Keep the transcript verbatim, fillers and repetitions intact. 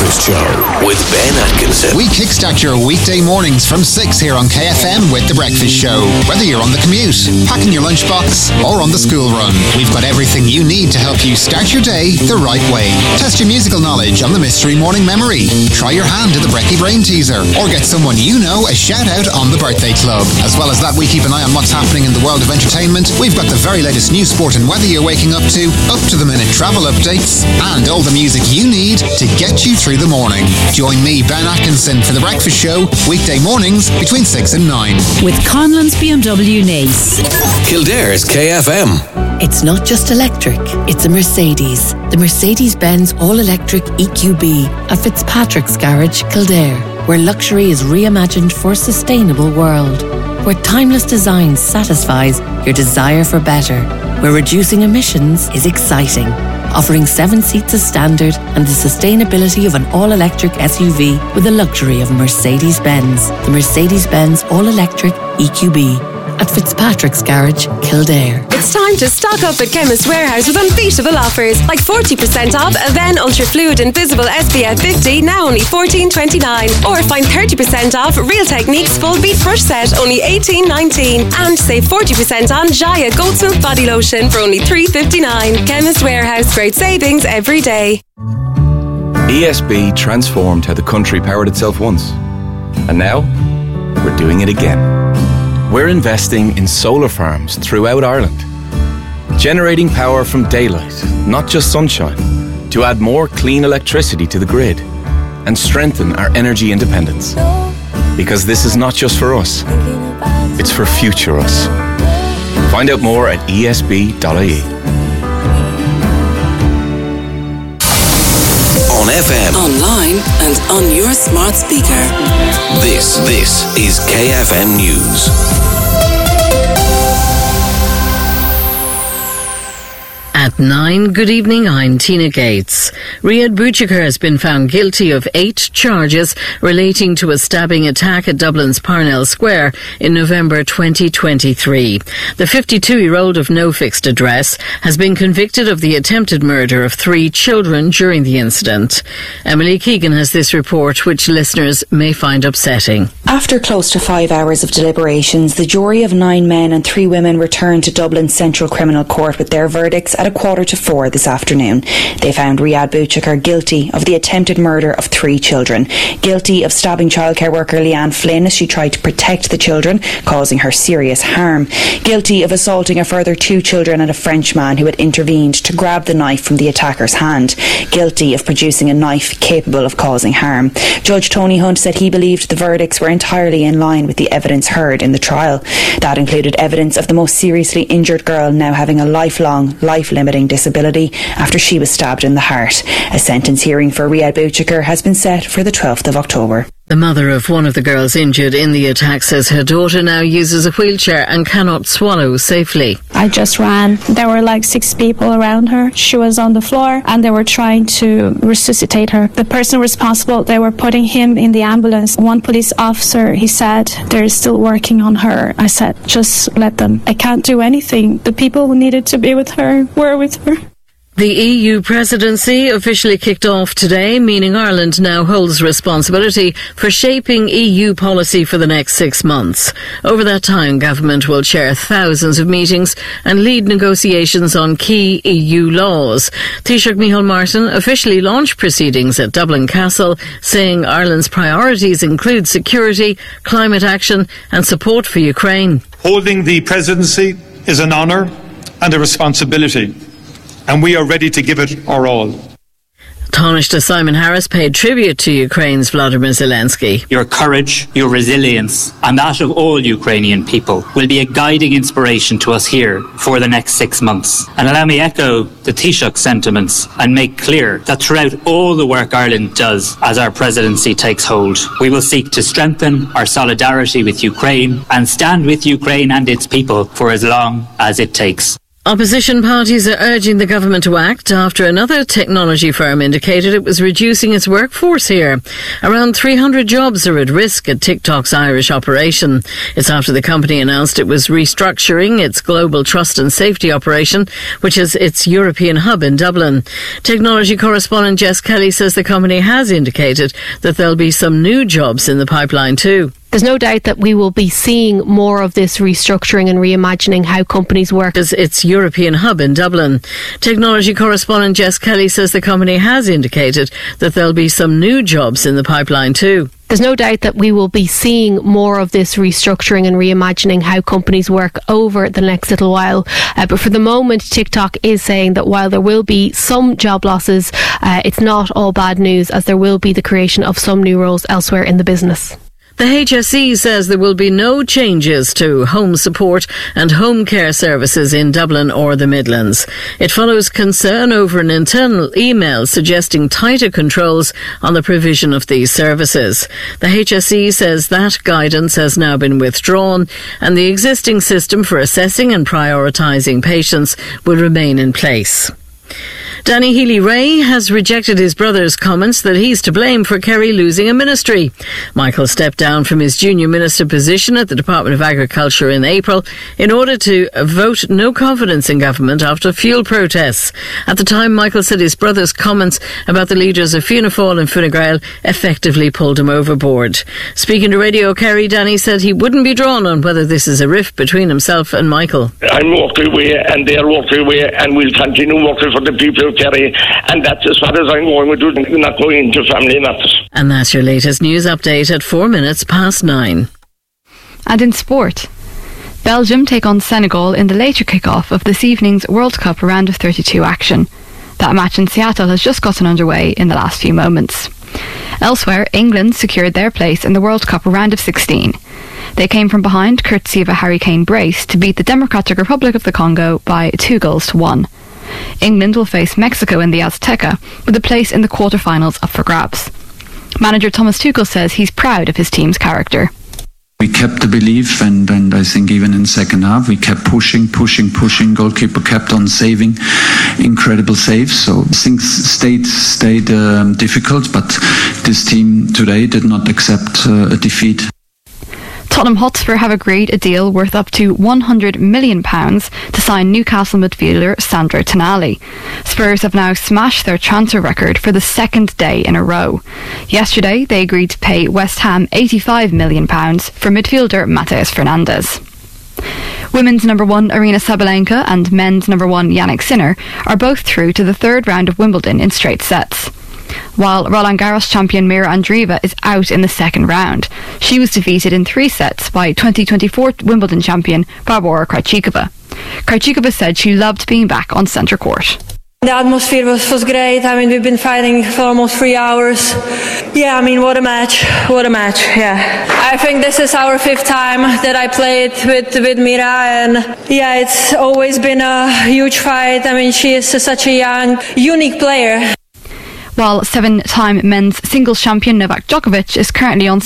Breakfast Show with Ben Atkinson. We kickstart your weekday mornings from six here on K F M with The Breakfast Show. Whether you're on the commute, packing your lunchbox, or on the school run, we've got everything you need to help you start your day the right way. Test your musical knowledge on the Mystery Morning Memory. Try your hand at the Brecky Brain Teaser, or get someone you know a shout out on the Birthday Club. As well as that, we keep an eye on what's happening in the world of entertainment. We've got the very latest news, sport and weather you're waking up to, up to the minute travel updates, and all the music you need to get you through the morning. Join me, Ben Atkinson, for The Breakfast Show, weekday mornings between six and nine. With Conlon's B M W Nace. Kildare's K F M. It's not just electric, it's a Mercedes. The Mercedes-Benz all-electric E Q B at Fitzpatrick's Garage, Kildare, where luxury is reimagined for a sustainable world. Where timeless design satisfies your desire for better. Where reducing emissions is exciting. Offering seven seats as standard and the sustainability of an all-electric S U V with the luxury of Mercedes-Benz. The Mercedes-Benz all-electric E Q B at Fitzpatrick's Garage, Kildare. It's time to stock up at Chemist Warehouse with unbeatable offers like forty percent off Aven Ultra Fluid Invisible S P F fifty, now only fourteen twenty-nine, or find thirty percent off Real Techniques Full Beat Brush Set, only eighteen nineteen, and save forty percent on Jaya Goat's Milk Body Lotion for only three fifty-nine. Chemist Warehouse, great savings every day. E S B transformed how the country powered itself once, and now we're doing it again. We're investing in solar farms throughout Ireland, generating power from daylight, not just sunshine, to add more clean electricity to the grid and strengthen our energy independence. Because this is not just for us, it's for future us. Find out more at E S B dot I E. On F M, Online and on your smart speaker. this, this is K F M News. At nine, good evening, I'm Tina Gates. Riyad Bouchikar has been found guilty of eight charges relating to a stabbing attack at Dublin's Parnell Square in November twenty twenty-three. The fifty-two-year-old of no fixed address has been convicted of the attempted murder of three children during the incident. Emily Keegan has this report, which listeners may find upsetting. After close to five hours of deliberations, the jury of nine men and three women returned to Dublin's Central Criminal Court with their verdicts at a quarter to four this afternoon. They found Riyad Bouchikar guilty of the attempted murder of three children, guilty of stabbing childcare worker Leanne Flynn as she tried to protect the children, causing her serious harm, guilty of assaulting a further two children and a Frenchman who had intervened to grab the knife from the attacker's hand, guilty of producing a knife capable of causing harm. Judge Tony Hunt said he believed the verdicts were entirely in line with the evidence heard in the trial. That included evidence of the most seriously injured girl now having a lifelong, life-limiting disability after she was stabbed in the heart. A sentence hearing for Riyad Bouchikar has been set for the twelfth of October. The mother of one of the girls injured in the attack says her daughter now uses a wheelchair and cannot swallow safely. I just ran. There were like six people around her. She was on the floor and they were trying to resuscitate her. The person responsible, they were putting him in the ambulance. One police officer, he said, they're still working on her. I said, just let them. I can't do anything. The people who needed to be with her were with her. The E U presidency officially kicked off today, meaning Ireland now holds responsibility for shaping E U policy for the next six months. Over that time, government will chair thousands of meetings and lead negotiations on key E U laws. Taoiseach Micheál Martin officially launched proceedings at Dublin Castle, saying Ireland's priorities include security, climate action and support for Ukraine. Holding the presidency is an honour and a responsibility, and we are ready to give it our all. Taoiseach Simon Harris paid tribute to Ukraine's Volodymyr Zelensky. Your courage, your resilience, and that of all Ukrainian people will be a guiding inspiration to us here for the next six months. And allow me echo the Taoiseach sentiments and make clear that throughout all the work Ireland does as our presidency takes hold, we will seek to strengthen our solidarity with Ukraine and stand with Ukraine and its people for as long as it takes. Opposition parties are urging the government to act after another technology firm indicated it was reducing its workforce here. Around three hundred jobs are at risk at TikTok's Irish operation. It's after the company announced it was restructuring its global trust and safety operation, which is its European hub in Dublin. Technology correspondent Jess Kelly says the company has indicated that there'll be some new jobs in the pipeline too. There's no doubt that we will be seeing more of this restructuring and reimagining how companies work. As its European hub in Dublin. Technology correspondent Jess Kelly says the company has indicated that there'll be some new jobs in the pipeline too. There's no doubt that we will be seeing more of this restructuring and reimagining how companies work over the next little while. Uh, but for the moment, TikTok is saying that while there will be some job losses, uh, it's not all bad news, as there will be the creation of some new roles elsewhere in the business. The H S E says there will be no changes to home support and home care services in Dublin or the Midlands. It follows concern over an internal email suggesting tighter controls on the provision of these services. The H S E says that guidance has now been withdrawn and the existing system for assessing and prioritising patients will remain in place. Danny Healy-Rae has rejected his brother's comments that he's to blame for Kerry losing a ministry. Michael stepped down from his junior minister position at the Department of Agriculture in April in order to vote no confidence in government after fuel protests. At the time, Michael said his brother's comments about the leaders of Fianna Fáil and Fine Gael effectively pulled him overboard. Speaking to Radio Kerry, Danny said he wouldn't be drawn on whether this is a rift between himself and Michael. I'm walking away and they're walking away and we'll continue working for the people of Kerry, and that's as far as I'm going with it, not going into family matters. And that's your latest news update at four minutes past nine. And in sport, Belgium take on Senegal in the later kick-off of this evening's World Cup round of thirty-two action. That match in Seattle has just gotten underway in the last few moments. Elsewhere, England secured their place in the World Cup round of sixteen. They came from behind courtesy of a Harry Kane brace to beat the Democratic Republic of the Congo by two goals to one. England will face Mexico in the Azteca, with a place in the quarter-finals up for grabs. Manager Thomas Tuchel says he's proud of his team's character. We kept the belief, and, and I think even in the second half we kept pushing, pushing, pushing. Goalkeeper kept on saving, incredible saves. So things stayed stayed um, difficult, but this team today did not accept uh, a defeat. Tottenham Hotspur have agreed a deal worth up to one hundred million pounds to sign Newcastle midfielder Sandro Tonali. Spurs have now smashed their transfer record for the second day in a row. Yesterday, they agreed to pay West Ham eighty-five million pounds for midfielder Matheus Fernandes. Women's number one Arina Sabalenka and men's number one Jannik Sinner are both through to the third round of Wimbledon in straight sets. While Roland Garros champion Mira Andreeva is out in the second round. She was defeated in three sets by twenty twenty-four Wimbledon champion Barbora Krejcikova. Krejcikova said she loved being back on centre court. The atmosphere was, was great. I mean, we've been fighting for almost three hours. Yeah, I mean, what a match. What a match, yeah. I think this is our fifth time that I played with, with Mira, and yeah, it's always been a huge fight. I mean, she is such a young, unique player. While seven-time men's singles champion Novak Djokovic is currently on